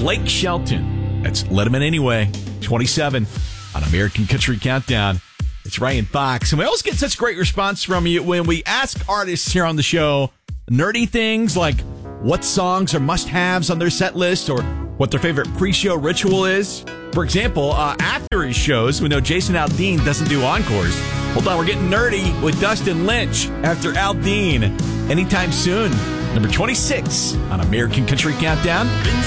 Blake Shelton. That's Let Him In Anyway. 27 on American Country Countdown. It's Ryan Fox. And we always get such great response from you when we ask artists here on the show nerdy things like what songs are must-haves on their set list or what their favorite pre-show ritual is. For example, after his shows, we know Jason Aldean doesn't do encores. Hold on, we're getting nerdy with Dustin Lynch after Aldean anytime soon. Number 26 on American Country Countdown.